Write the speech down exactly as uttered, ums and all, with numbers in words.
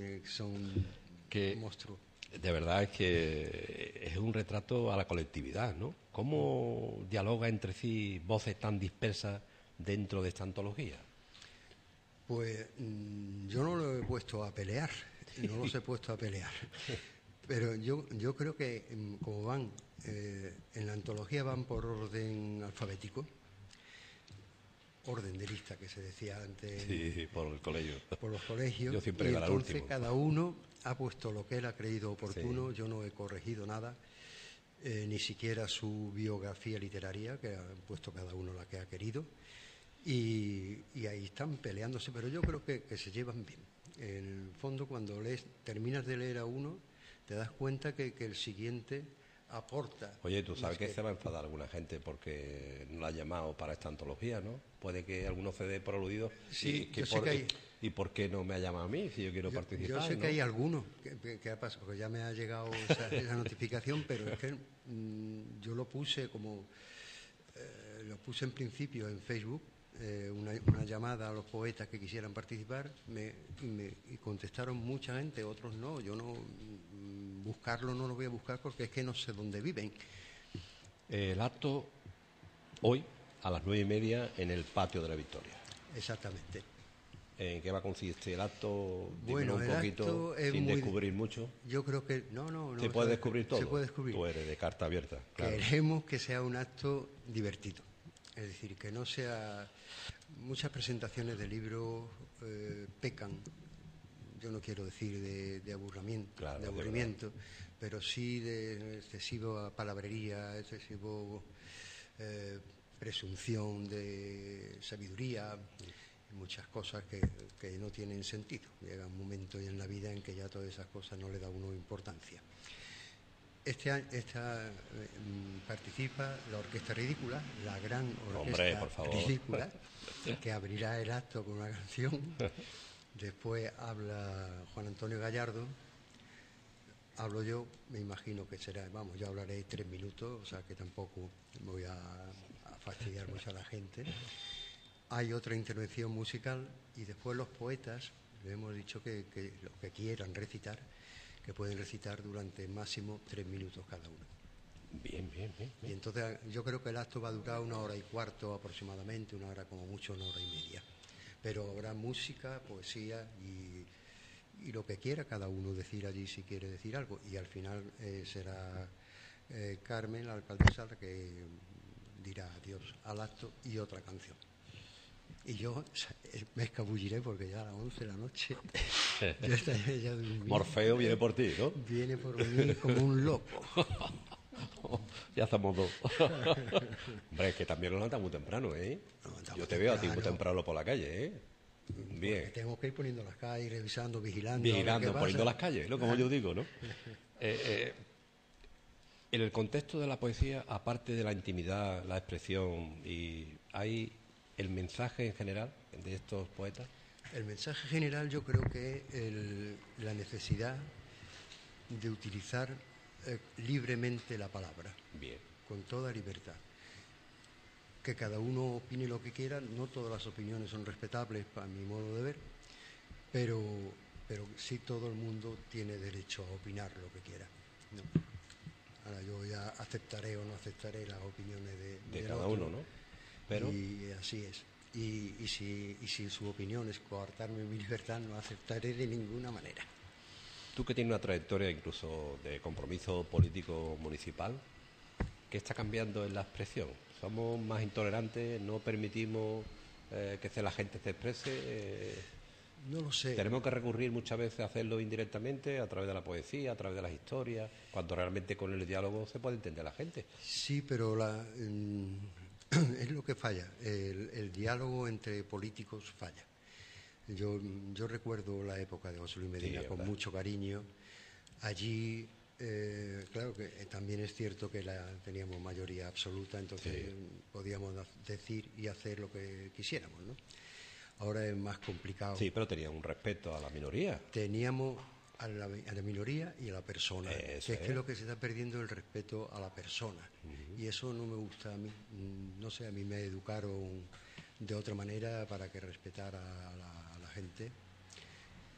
eh, son que monstruos. De verdad es que es un retrato a la colectividad, ¿no? ¿Cómo dialoga entre sí voces tan dispersas dentro de esta antología? Pues mm, yo no lo he puesto a pelear, no los he puesto a pelear. Pero yo, yo creo que mm, como van, eh, en la antología van por orden alfabético, orden de lista que se decía antes. Sí, por el colegio. Por los colegios. Yo siempre y iba al entonces último. cada uno ha puesto lo que él ha creído oportuno. Sí. Yo no he corregido nada, eh, ni siquiera su biografía literaria, que ha puesto cada uno la que ha querido. Y, y ahí están peleándose, pero yo creo que, que se llevan bien. En el fondo, cuando lees, terminas de leer a uno, te das cuenta que, que el siguiente aporta. Oye, tú sabes que, que se va a enfadar alguna gente porque no la ha llamado para esta antología, ¿no? Puede que alguno se dé por aludido. Sí, y, que yo sé por, que hay... ¿Y por qué no me ha llamado a mí si yo quiero yo, participar? Yo sé ¿no? que hay algunos que, que ha pasado, porque ya me ha llegado esa, esa notificación, pero es que mmm, yo lo puse como... Eh, lo puse en principio en Facebook, eh, una, una llamada a los poetas que quisieran participar, me, y, me, y contestaron mucha gente, otros no. Yo no mm, buscarlo no lo voy a buscar porque es que no sé dónde viven. El acto hoy a las nueve y media en el patio de la Victoria. Exactamente. ¿En qué va a consistir el acto? Bueno, un el poquito, acto es sin muy, descubrir mucho. Yo creo que no, no, no. ¿Se puede descubrir todo? Se puede descubrir. Tú eres de carta abierta. Claro. Queremos que sea un acto divertido, es decir, que no sea. Muchas presentaciones de libros eh, pecan. Yo no quiero decir de, de aburrimiento, claro, de aburrimiento, de pero sí de excesiva palabrería, excesivo eh, presunción de sabiduría. Muchas cosas que, que no tienen sentido. Llega un momento en la vida en que ya todas esas cosas no le da a uno importancia. Este año esta, eh, participa la Orquesta Ridícula, la gran Orquesta Hombre, por favor. Ridícula, que abrirá el acto con una canción. Después habla Juan Antonio Gallardo, hablo yo, me imagino que será, vamos, yo hablaré tres minutos, o sea que tampoco voy a, a fastidiar mucho a la gente. Hay otra intervención musical y después los poetas, le hemos dicho que, que los que quieran recitar, que pueden recitar durante máximo tres minutos cada uno. Bien, bien, bien, bien. Y entonces yo creo que el acto va a durar una hora y cuarto aproximadamente, una hora como mucho, una hora y media. Pero habrá música, poesía y, y lo que quiera cada uno decir allí si quiere decir algo. Y al final eh, será eh, Carmen, la alcaldesa, la que dirá adiós al acto y otra canción. Y yo me escabulliré porque ya a las once de la noche yo estaré ya durmiendo. Morfeo viene por ti, ¿no? Viene por mí como un loco. Ya estamos dos. Hombre, es que también lo levanta muy temprano, ¿eh? No, yo te veo a ti muy temprano por la calle, ¿eh? Bien. Porque tengo que ir poniendo las calles, revisando, vigilando. Vigilando, poniendo las calles, ¿no? Como ah. yo digo, ¿no? Eh, eh, en el contexto de la poesía, aparte de la intimidad, la expresión, y hay el mensaje en general de estos poetas. El mensaje general yo creo que es el, la necesidad de utilizar eh, libremente la palabra. Bien. Con toda libertad. Que cada uno opine lo que quiera, no todas las opiniones son respetables para mi modo de ver, pero, pero sí todo el mundo tiene derecho a opinar lo que quiera. ¿No? Ahora yo ya aceptaré o no aceptaré las opiniones de, de del cada otro, uno, ¿no? Pero... Y así es. Y, y, si, y si su opinión es coartarme mi libertad, no aceptaré de ninguna manera. Tú que tienes una trayectoria incluso de compromiso político municipal, ¿qué está cambiando en la expresión? ¿Somos más intolerantes? ¿No permitimos eh, que la gente se exprese? Eh, no lo sé. ¿Tenemos que recurrir muchas veces a hacerlo indirectamente, a través de la poesía, a través de las historias, cuando realmente con el diálogo se puede entender a la gente? Sí, pero la... Mm, es lo que falla, el, el diálogo entre políticos falla. Yo, yo recuerdo la época de José Luis Medina sí, con verdad. mucho cariño. Allí, eh, claro que también es cierto que la, teníamos mayoría absoluta, entonces sí. podíamos decir y hacer lo que quisiéramos, ¿no? Ahora es más complicado. Sí, pero tenía un respeto a la minoría. Teníamos a la, a la minoría y a la persona, eso que es, es que lo que se está perdiendo es el respeto a la persona. Uh-huh. Y eso no me gusta a mí. No sé, a mí me educaron de otra manera para que respetara a la, a la gente